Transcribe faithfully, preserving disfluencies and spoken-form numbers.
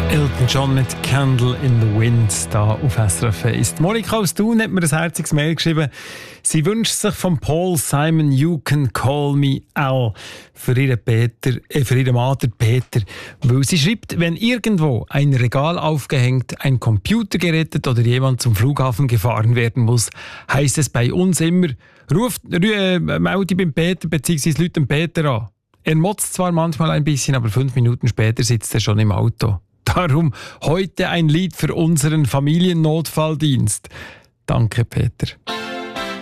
Elton John mit «Candle in the Wind» da auf S R F eins. Monika aus Thun hat mir ein herziges Mail geschrieben. Sie wünscht sich von Paul Simon «You Can Call Me Al» für ihren, Peter, äh, für ihren Mann Peter. Weil sie schreibt, wenn irgendwo ein Regal aufgehängt, ein Computer gerettet oder jemand zum Flughafen gefahren werden muss, heisst es bei uns immer, ruft, äh, melde beim Peter bzw. Leute den Peter an. Er motzt zwar manchmal ein bisschen, aber fünf Minuten später sitzt er schon im Auto. Darum heute ein Lied für unseren Familiennotfalldienst. Danke, Peter.